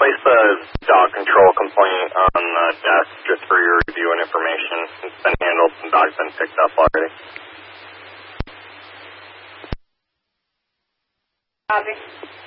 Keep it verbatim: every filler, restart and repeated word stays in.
place a dog control complaint on the desk just for your review and information. It's been handled. Some dogs been picked up already. Copy.